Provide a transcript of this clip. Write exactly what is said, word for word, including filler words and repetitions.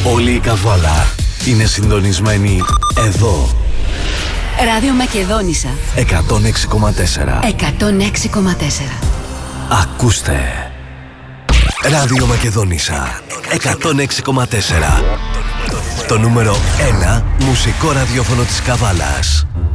Όλη η Καβάλα είναι συντονισμένη εδώ. Ράδιο Μακεδόνισσα εκατόν έξι κόμμα τέσσερα. εκατόν έξι κόμμα τέσσερα. Ακούστε. Ράδιο Μακεδόνισσα εκατόν έξι κόμμα τέσσερα. Το νούμερο ένα μουσικό ραδιόφωνο της Καβάλας.